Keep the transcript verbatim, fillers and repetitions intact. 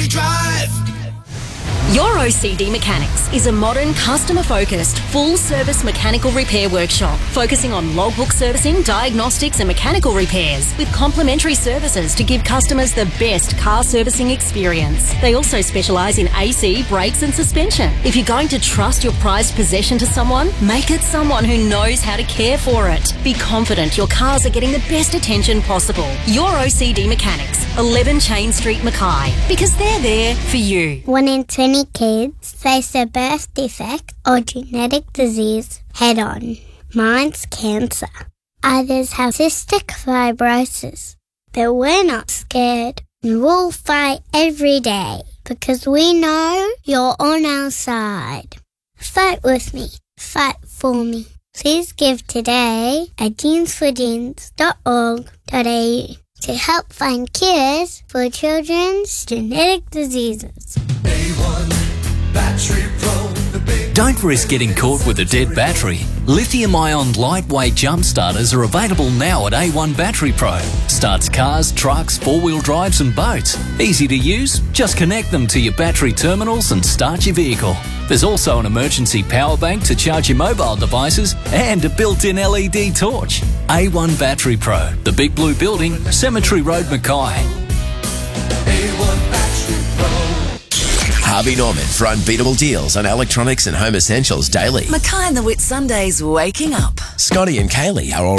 drive. Your O C D Mechanics is a modern, customer-focused, full-service mechanical repair workshop focusing on logbook servicing, diagnostics and mechanical repairs with complimentary services to give customers the best car servicing experience. They also specialise in A C, brakes and suspension. If you're going to trust your prized possession to someone, make it someone who knows how to care for it. Be confident your cars are getting the best attention possible. Your O C D Mechanics, eleven Chain Street, Mackay, because they're there for you. One in twenty kids face a birth defect or genetic disease head-on. Mine's cancer. Others have cystic fibrosis. But we're not scared, and we'll fight every day because we know you're on our side. Fight with me. Fight for me. Please give today at jeans for jeans dot org dot a u to help find cures for children's genetic diseases. A one Battery Pro, the big... Don't risk getting caught with a dead battery. Lithium-ion lightweight jump starters are available now at A one Battery Pro. Starts cars, trucks, four-wheel drives and boats. Easy to use, just connect them to your battery terminals and start your vehicle. There's also an emergency power bank to charge your mobile devices and a built-in L E D torch. A one Battery Pro, the Big Blue Building, Cemetery Road, Mackay. A one Battery Pro. Harvey Norman for unbeatable deals on electronics and home essentials daily. Mackay and the Whitsundays waking up. Scotty and Kaylee are all